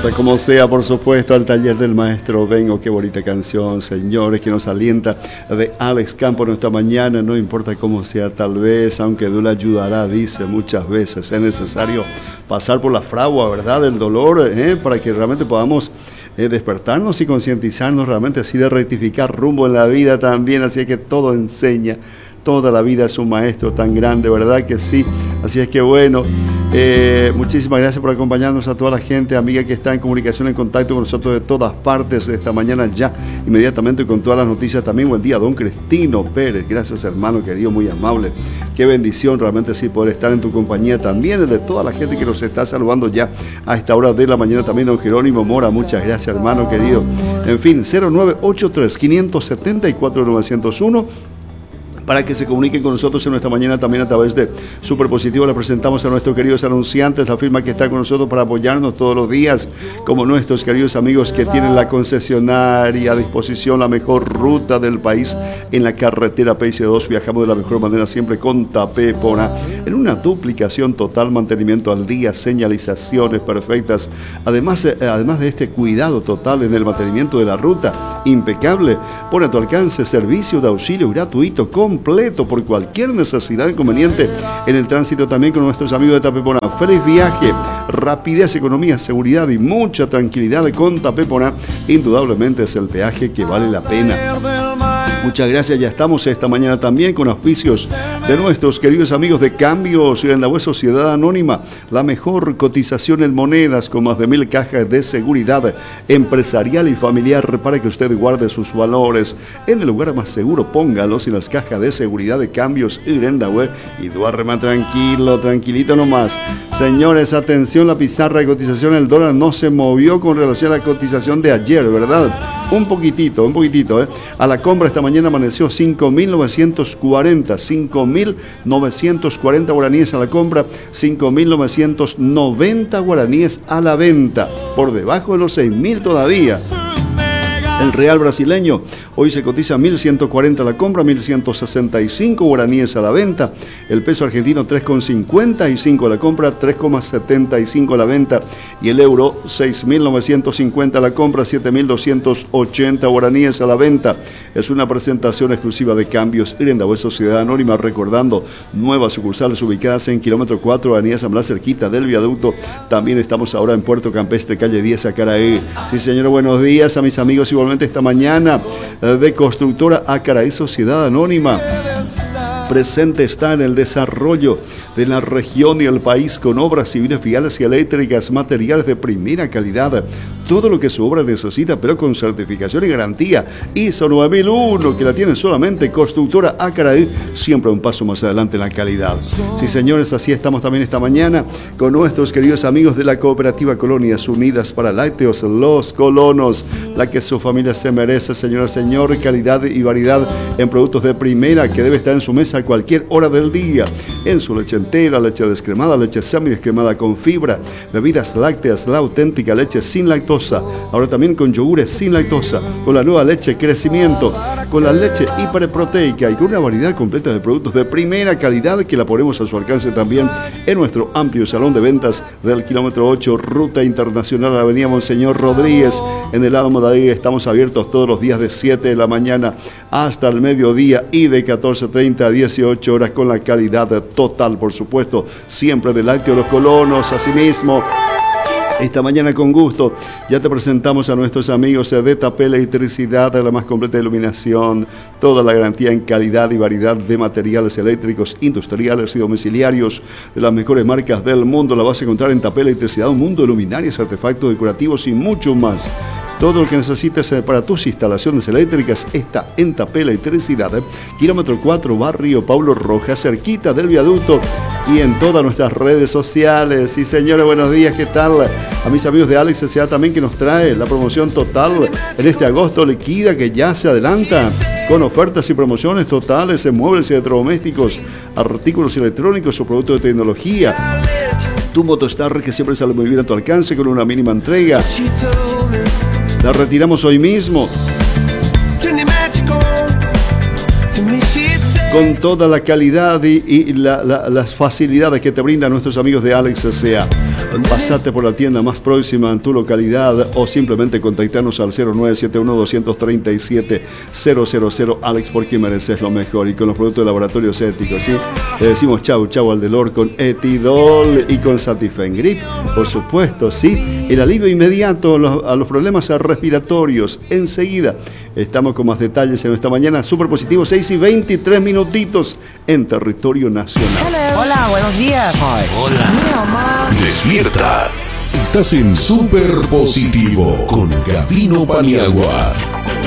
Como sea, por supuesto, al taller del maestro Vengo. Qué bonita canción, señores, que nos alienta de Alex Campos esta mañana. No importa cómo sea, tal vez, aunque Dios le ayudará, dice muchas veces. Es necesario pasar por la fragua, ¿verdad?, del dolor, para que realmente podamos despertarnos y concientizarnos realmente, así de rectificar rumbo en la vida también. Así es que todo enseña. Toda la vida es un maestro tan grande, ¿verdad que sí? Así es que bueno, muchísimas gracias por acompañarnos a toda la gente, amiga que está en comunicación, en contacto con nosotros de todas partes esta mañana ya, inmediatamente con todas las noticias también. Buen día, don Cristino Pérez. Gracias, hermano querido, muy amable. Qué bendición realmente sí poder estar en tu compañía también, de toda la gente que nos está saludando ya a esta hora de la mañana. También don Jerónimo Mora, muchas gracias, hermano querido. En fin, 0983-574-901. Para que se comuniquen con nosotros en nuestra mañana también a través de Superpositivo. Le presentamos a nuestros queridos anunciantes, la firma que está con nosotros para apoyarnos todos los días, como nuestros queridos amigos que tienen la concesionaria a disposición, la mejor ruta del país en la carretera PIC2. Viajamos de la mejor manera siempre con Tapépora, en una duplicación total, mantenimiento al día, señalizaciones perfectas, además de este cuidado total en el mantenimiento de la ruta, impecable. Pone a tu alcance servicio de auxilio gratuito, completo por cualquier necesidad inconveniente en el tránsito, también con nuestros amigos de Tapépora. Feliz viaje, rapidez, economía, seguridad y mucha tranquilidad con Tapépora. Indudablemente es el peaje que vale la pena. Muchas gracias, ya estamos esta mañana también con auspicios de nuestros queridos amigos de Cambios Irandahue Sociedad Anónima, la mejor cotización en monedas con más de 1000 cajas de seguridad empresarial y familiar para que usted guarde sus valores en el lugar más seguro. Póngalos en las cajas de seguridad de Cambios Irandahue y duerma tranquilo, tranquilito nomás. Señores, atención, la pizarra de cotización, el dólar no se movió con relación a la cotización de ayer, ¿verdad? Un poquitito, A la compra esta mañana amaneció 5.940 guaraníes a la compra, 5.990 guaraníes a la venta, por debajo de los 6.000 todavía. El real brasileño hoy se cotiza 1.140 a la compra, 1.165 guaraníes a la venta. El peso argentino 3,55 a la compra, 3,75 a la venta. Y el euro 6.950 a la compra, 7.280 guaraníes a la venta. Es una presentación exclusiva de Cambios Irandahue Sociedad Anónima, recordando nuevas sucursales ubicadas en kilómetro 4, avenida San Blas, cerquita del viaducto. También estamos ahora en Puerto Campestre, calle 10, Acaraí. Sí, señor, buenos días a mis amigos. Igualmente esta mañana de Constructora Acaraí Sociedad Anónima. Presente está en el desarrollo de la región y el país con obras civiles, viales y eléctricas, materiales de primera calidad. Todo lo que su obra necesita, pero con certificación y garantía ISO 9001, que la tiene solamente Constructora Acaraí, siempre un paso más adelante en la calidad. Sí, señores, así estamos también esta mañana con nuestros queridos amigos de la Cooperativa Colonias Unidas para Lácteos Los Colonos, la que su familia se merece, señora, señor, calidad y variedad en productos de primera que debe estar en su mesa a cualquier hora del día, en su leche entera, leche descremada, leche semidescremada con fibra, bebidas lácteas, la auténtica leche sin lactosa. Ahora también con yogures sin lactosa, con la nueva leche Crecimiento, con la leche hiperproteica y con una variedad completa de productos de primera calidad que la ponemos a su alcance también en nuestro amplio salón de ventas del kilómetro 8, Ruta Internacional, Avenida Monseñor Rodríguez, en el Álamo de ahí. Estamos abiertos todos los días de 7 de la mañana hasta el mediodía y de 14:30 a 18 horas con la calidad total, por supuesto, siempre de Lácteos Los Colonos. Asimismo, esta mañana con gusto ya te presentamos a nuestros amigos de Tapé Electricidad, la más completa iluminación, toda la garantía en calidad y variedad de materiales eléctricos, industriales y domiciliarios de las mejores marcas del mundo. La vas a encontrar en Tapé Electricidad, un mundo de luminarias, artefactos decorativos y mucho más. Todo lo que necesites para tus instalaciones eléctricas está en Tapé Electricidad, kilómetro 4, barrio Paulo Rojas, cerquita del viaducto, y en todas nuestras redes sociales. Y señores, buenos días, ¿qué tal? A mis amigos de Alex S.A. también, que nos trae la promoción total en este agosto liquida que ya se adelanta, con ofertas y promociones totales en muebles y electrodomésticos, artículos electrónicos o productos de tecnología. Tu Motostar, que siempre sale muy bien a tu alcance con una mínima entrega. La retiramos hoy mismo, con toda la calidad y las facilidades que te brindan nuestros amigos de Alex S.A. Pasate por la tienda más próxima en tu localidad o simplemente contactarnos al 0971-237-000. Alex, porque mereces lo mejor. Y con los productos de laboratorios éticos, ¿sí? Le decimos chau al Delor con Etidol y con Satifen Grip, por supuesto, ¿sí? El alivio inmediato a los problemas respiratorios. Enseguida estamos con más detalles en esta mañana. Súper positivo, 6:23 en territorio nacional. Hello. Hola, buenos días. Hi. Hola. Despierta. Estás en Súper Positivo con Gabino Paniagua.